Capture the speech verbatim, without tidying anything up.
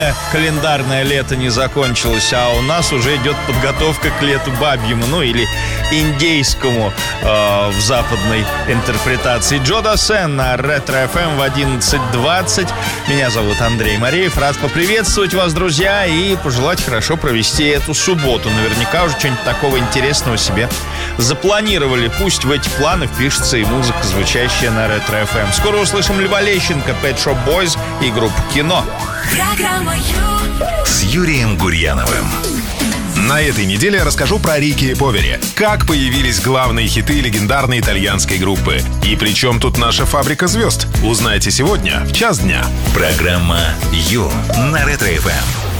Календарное лето не закончилось, а у нас уже идет подготовка к лету бабьему, ну или индейскому э, в западной интерпретации. Джо Дассен на Ретро-эф эм в одиннадцать двадцать. Меня зовут Андрей Мареев. Рад поприветствовать вас, друзья, и пожелать хорошо провести эту субботу. Наверняка уже что-нибудь такого интересного себе запланировали. Пусть в эти планы впишется и музыка, звучащая на Ретро-эф эм. Скоро услышим Льва Лещенко, Pet Shop Boys и группу «Кино». Программа с Юрием Гурьяновым. На этой неделе расскажу про Рики и Повери. Как появились главные хиты легендарной итальянской группы. И при чем тут наша фабрика звезд? Узнаете сегодня в час дня. Программа «Ю» на Ретро-эф эм.